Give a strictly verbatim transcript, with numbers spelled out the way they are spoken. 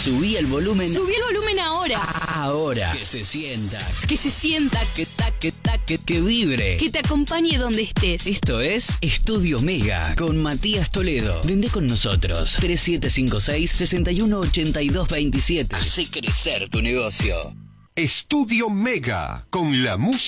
Subí el volumen. Subí el volumen ahora. Ahora. Que se sienta. Que se sienta. Que ta, que ta, que, que vibre. Que te acompañe donde estés. Esto es Estudio Mega con Matías Toledo. Vende con nosotros. tres siete cinco seis, seis uno ocho dos dos siete. Hace crecer tu negocio. Estudio Mega con la música.